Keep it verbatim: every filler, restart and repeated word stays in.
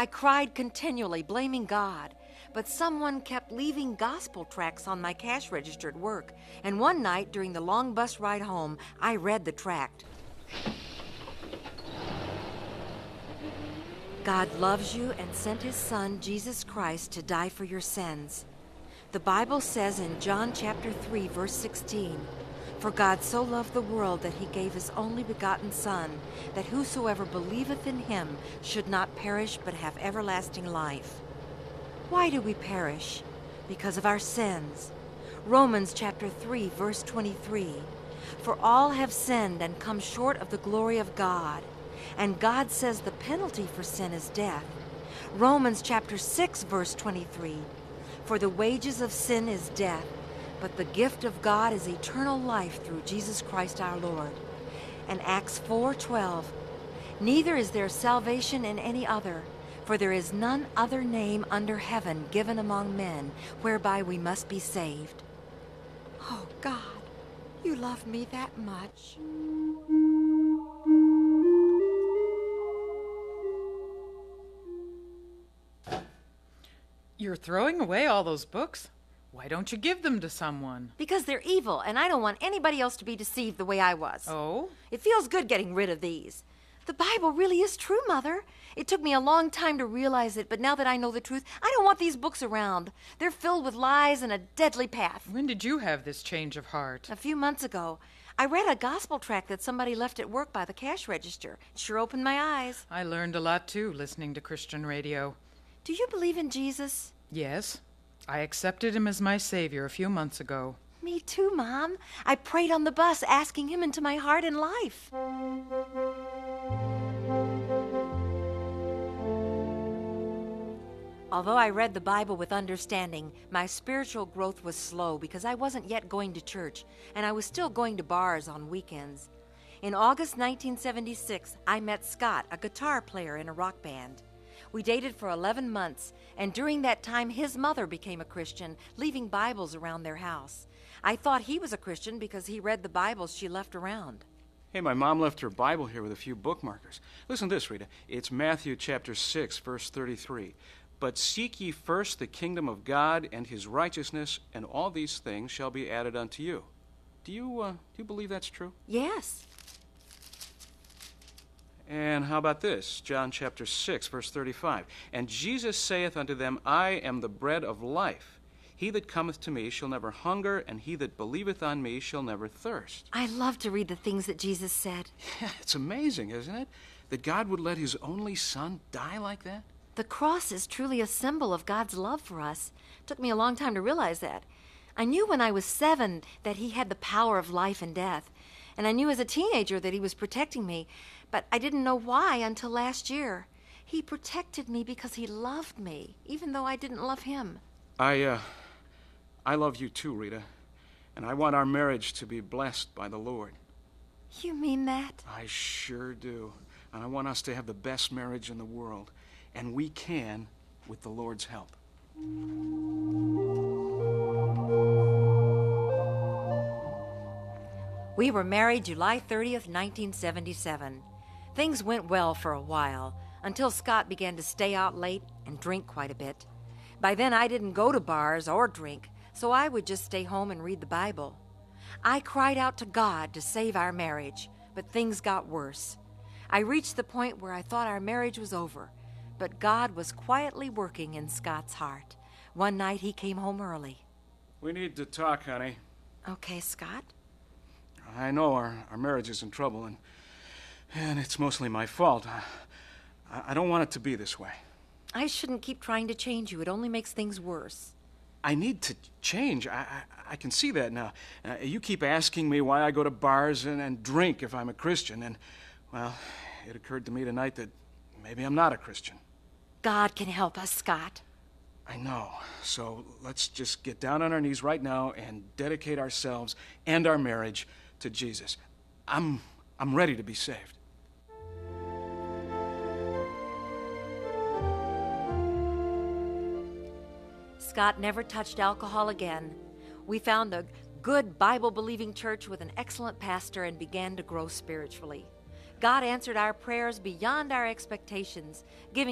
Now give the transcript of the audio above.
I cried continually, blaming God. But someone kept leaving gospel tracts on my cash register at work. And one night, during the long bus ride home, I read the tract. God loves you and sent his Son, Jesus Christ, to die for your sins. The Bible says in John chapter three, verse sixteen, "For God so loved the world that he gave his only begotten Son, that whosoever believeth in him should not perish but have everlasting life." Why do we perish? Because of our sins. Romans chapter three, verse twenty-three, "For all have sinned and come short of the glory of God." And God says the penalty for sin is death. Romans chapter six, verse twenty-three, "For the wages of sin is death, but the gift of God is eternal life through Jesus Christ our Lord." And Acts four twelve, "Neither is there salvation in any other, for there is none other name under heaven given among men whereby we must be saved." Oh God, you love me that much. You're throwing away all those books? Why don't you give them to someone? Because they're evil, and I don't want anybody else to be deceived the way I was. Oh? It feels good getting rid of these. The Bible really is true, Mother. It took me a long time to realize it, but now that I know the truth, I don't want these books around. They're filled with lies and a deadly path. When did you have this change of heart? A few months ago. I read a gospel tract that somebody left at work by the cash register. It sure opened my eyes. I learned a lot, too, listening to Christian radio. Do you believe in Jesus? Yes. I accepted him as my Savior a few months ago. Me too, Mom. I prayed on the bus, asking him into my heart and life. Although I read the Bible with understanding, my spiritual growth was slow because I wasn't yet going to church, and I was still going to bars on weekends. In August nineteen seventy-six, I met Scott, a guitar player in a rock band. We dated for eleven months, and during that time, his mother became a Christian, leaving Bibles around their house. I thought he was a Christian because he read the Bibles she left around. Hey, my mom left her Bible here with a few bookmarkers. Listen to this, Rita. It's Matthew chapter six, verse thirty-three. "But seek ye first the kingdom of God and his righteousness, and all these things shall be added unto you." Do you, uh, do you believe that's true? Yes. And how about this? John chapter six, verse thirty-five. "And Jesus saith unto them, I am the bread of life. He that cometh to me shall never hunger, and he that believeth on me shall never thirst." I love to read the things that Jesus said. Yeah, it's amazing, isn't it? That God would let his only son die like that? The cross is truly a symbol of God's love for us. It took me a long time to realize that. I knew when I was seven that he had the power of life and death. And I knew as a teenager that he was protecting me, but I didn't know why until last year. He protected me because he loved me, even though I didn't love him. I, uh, I love you too, Rita. And I want our marriage to be blessed by the Lord. You mean that? I sure do. And I want us to have the best marriage in the world. And we can with the Lord's help. We were married July thirtieth, nineteen seventy-seven. Things went well for a while, until Scott began to stay out late and drink quite a bit. By then I didn't go to bars or drink, so I would just stay home and read the Bible. I cried out to God to save our marriage, but things got worse. I reached the point where I thought our marriage was over, but God was quietly working in Scott's heart. One night he came home early. We need to talk, honey. Okay, Scott? I know our, our marriage is in trouble, and, and it's mostly my fault. I, I don't want it to be this way. I shouldn't keep trying to change you. It only makes things worse. I need to change. I, I, I can see that now. Uh, you keep asking me why I go to bars and, and drink if I'm a Christian, and, well, it occurred to me tonight that maybe I'm not a Christian. God can help us, Scott. I know. So let's just get down on our knees right now and dedicate ourselves and our marriage to Jesus. I'm I'm ready to be saved. Scott never touched alcohol again. We found a good Bible-believing church with an excellent pastor and began to grow spiritually. God answered our prayers beyond our expectations, giving